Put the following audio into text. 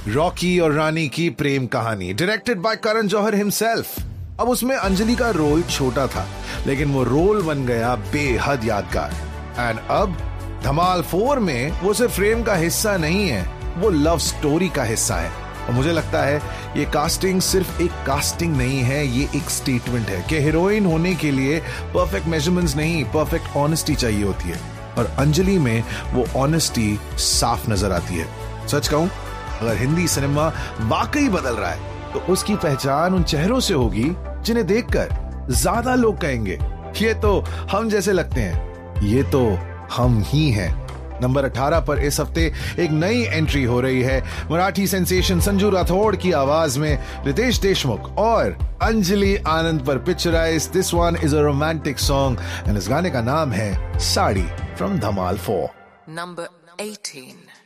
Rocky और रानी की प्रेम कहानी, directed by Karan Johar himself. अब उसमें अंजलि का रोल छोटा था, लेकिन वो रोल बन गया बेहद यादगार। एंड अब धमाल 4 में वो सिर्फ फ्रेम का हिस्सा नहीं है, वो लव स्टोरी का हिस्सा है। और मुझे लगता है ये कास्टिंग सिर्फ एक कास्टिंग नहीं है, ये एक स्टेटमेंट है कि हीरोइन होने के लिए परफेक्ट मेजरमेंट्स नहीं, परफेक्ट ऑनेस्टी चाहिए होती है। और अंजलि में वो ऑनेस्टी साफ नजर आती है। सच कहूं, अगर हिंदी सिनेमा वाकई बदल रहा है तो उसकी पहचान उन चेहरों से होगी जिन्हें देखकर ज्यादा लोग कहेंगे ये तो हम जैसे लगते हैं, ये तो हम ही हैं। नंबर 18 पर इस हफ्ते एक नई एंट्री हो रही है। मराठी सेंसेशन संजू राठौड़ की आवाज में रितेश देशमुख और अंजलि आनंद पर picturise this one is a romantic song and इस गाने का नाम है साड़ी फ्रॉम धमाल 4। Number 18.